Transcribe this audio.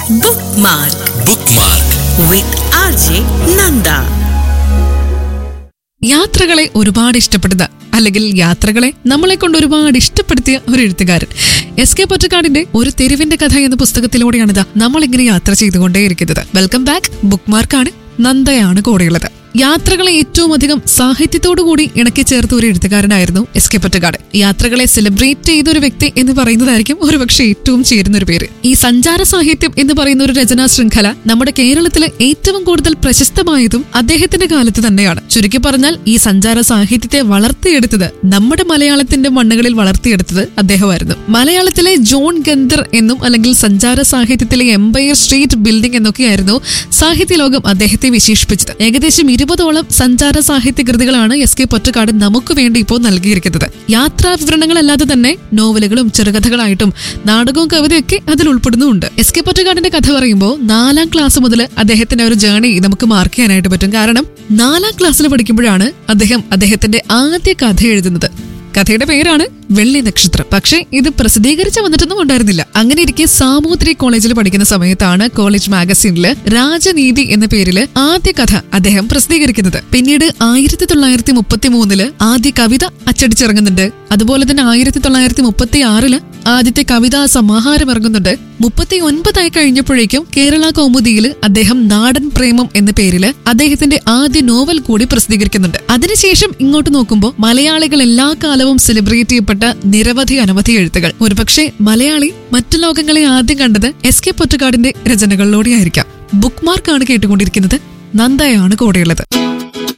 Bookmark with RJ Nanda. യാത്രകളെ ഒരുപാട് ഇഷ്ടപ്പെടുന്ന അല്ലെങ്കിൽ യാത്രകളെ നമ്മളെ കൊണ്ട് ഒരുപാട് ഇഷ്ടപ്പെടുത്തിയ ഒരു എഴുത്തുകാരൻ എസ്.കെ. പൊറ്റക്കാടിന്റെ ഒരു തെരുവിന്റെ കഥ എന്ന പുസ്തകത്തിലൂടെയാണിത് നമ്മളിങ്ങനെ യാത്ര ചെയ്തുകൊണ്ടേയിരിക്കുന്നത്. Welcome back. ബുക്ക്മാർക്കാണ്. നന്ദയാണ് കൂടെയുള്ളത്. യാത്രകളെ ഏറ്റവും അധികം സാഹിത്യത്തോടുകൂടി ഇണക്കി ചേർത്ത ഒരു എഴുത്തുകാരനായിരുന്നു എസ്.കെ. പൊറ്റക്കാട്. യാത്രകളെ സെലിബ്രേറ്റ് ചെയ്ത ഒരു വ്യക്തി എന്ന് പറയുന്നതായിരിക്കും ഒരുപക്ഷെ ഏറ്റവും ചേരുന്ന ഒരു പേര്. ഈ സഞ്ചാര സാഹിത്യം എന്ന് പറയുന്ന ഒരു രചനാ ശൃംഖല നമ്മുടെ കേരളത്തിലെ ഏറ്റവും കൂടുതൽ പ്രശസ്തമായതും അദ്ദേഹത്തിന്റെ കാലത്ത് തന്നെയാണ്. ചുരുക്കി പറഞ്ഞാൽ ഈ സഞ്ചാര സാഹിത്യത്തെ വളർത്തിയെടുത്തത്, നമ്മുടെ മലയാളത്തിന്റെ മണ്ണുകളിൽ വളർത്തിയെടുത്തത് അദ്ദേഹമായിരുന്നു. മലയാളത്തിലെ ജോൺ ഗന്ധർ എന്നും അല്ലെങ്കിൽ സഞ്ചാര സാഹിത്യത്തിലെ എംപയർ സ്റ്റേറ്റ് ബിൽഡിംഗ് എന്നൊക്കെയായിരുന്നു സാഹിത്യലോകം അദ്ദേഹത്തെ വിശേഷിപ്പിച്ചത്. ഏകദേശം 20ഓളം സഞ്ചാര സാഹിത്യ കൃതികളാണ് എസ്.കെ. പൊറ്റക്കാട് നമുക്ക് വേണ്ടി ഇപ്പോൾ നൽകിയിരിക്കുന്നത്. യാത്രാ വിവരണങ്ങളല്ലാതെ തന്നെ നോവലുകളും ചെറുകഥകളായിട്ടും നാടകവും കവിതയൊക്കെ അതിൽ ഉൾപ്പെടുന്നുമുണ്ട്. എസ്.കെ. പൊറ്റക്കാടിന്റെ കഥ പറയുമ്പോൾ 4ാം ക്ലാസ് മുതൽ അദ്ദേഹത്തിന്റെ ഒരു ജേർണി നമുക്ക് മാർക്ക് ചെയ്യാനായിട്ട് പറ്റും. കാരണം 4ാം ക്ലാസ്സിൽ പഠിക്കുമ്പോഴാണ് അദ്ദേഹത്തിന്റെ ആദ്യ കഥ എഴുതുന്നത്. കഥയുടെ പേരാണ് വെള്ളി നക്ഷത്രം. പക്ഷേ ഇത് പ്രസിദ്ധീകരിച്ച് വന്നിട്ടൊന്നും ഉണ്ടായിരുന്നില്ല. അങ്ങനെ ഇരിക്കെ സാമൂതിരി കോളേജിൽ പഠിക്കുന്ന സമയത്താണ് കോളേജ് മാഗസീനില് രാജനീതി എന്ന പേരില് ആദ്യ കഥ അദ്ദേഹം പ്രസിദ്ധീകരിക്കുന്നത്. പിന്നീട് 1933 ആദ്യ കവിത അച്ചടിച്ചിറങ്ങുന്നുണ്ട്. അതുപോലെ തന്നെ 1936 ആദ്യത്തെ കവിതാ സമാഹാരം ഇറങ്ങുന്നുണ്ട്. 39 കഴിഞ്ഞപ്പോഴേക്കും കേരള കൗമുദിയിൽ അദ്ദേഹം നാടൻ പ്രേമം എന്ന പേരില് അദ്ദേഹത്തിന്റെ ആദ്യ നോവൽ കൂടി പ്രസിദ്ധീകരിക്കുന്നുണ്ട്. അതിനുശേഷം ഇങ്ങോട്ട് നോക്കുമ്പോൾ മലയാളികൾ എല്ലാ കാലവും സെലിബ്രേറ്റ് ചെയ്യപ്പെട്ട നിരവധി അനവധി എഴുത്തുകൾ. ഒരുപക്ഷെ മലയാളി മറ്റു ലോകങ്ങളെ ആദ്യം കണ്ടത് എസ്.കെ. പൊറ്റക്കാടിന്റെ രചനകളിലൂടെയായിരിക്കാം. ബുക്ക്മാർക്കാണ് കേട്ടുകൊണ്ടിരിക്കുന്നത്. നന്ദയാണ് കൂടെയുള്ളത്.